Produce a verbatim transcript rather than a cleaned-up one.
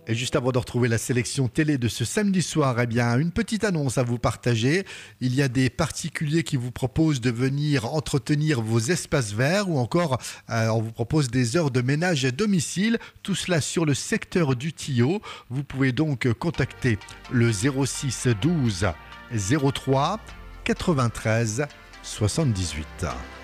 Et juste avant de retrouver la sélection télé de ce samedi soir, eh bien, une petite annonce à vous partager. Il y a des particuliers qui vous proposent de venir entretenir vos espaces verts ou encore euh, on vous propose des heures de ménage à domicile. Tout cela sur le secteur du Tillot. Vous pouvez donc contacter le zéro six douze zéro trois quatre-vingt-treize soixante-dix-huit.